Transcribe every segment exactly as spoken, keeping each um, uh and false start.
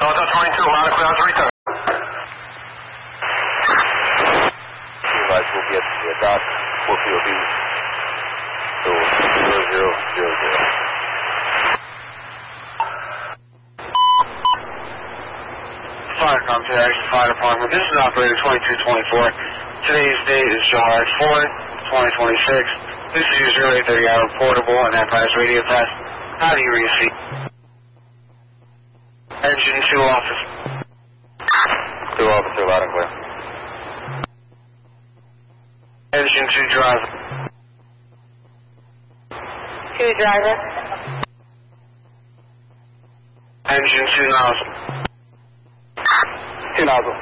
Delta twenty-two, line of clear, three thirty. Advise will be at the dock, four P O B. So, zero zero zero zero. Fire contact, fire department. This is operator twenty-two twenty-four. Today's date is July fourth, twenty twenty-six. This is your zero eight thirty hour portable and Empires radio test. How do you receive? Engine two officer. Two officer, loud and clear. Engine two driver. Two driver. Engine two nozzle. Two nozzle.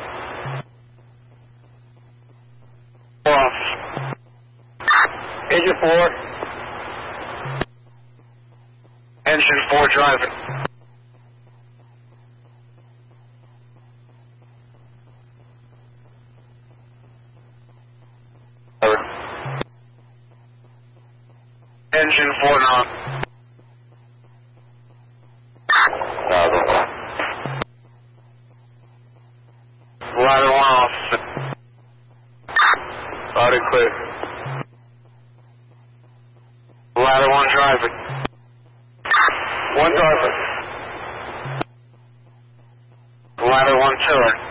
Four officer. Engine four. Engine four driver. Engine four nozzle. Nozzle. Ladder one officer. Loud and clear. Ladder one driver. One driver. Ladder one tiller.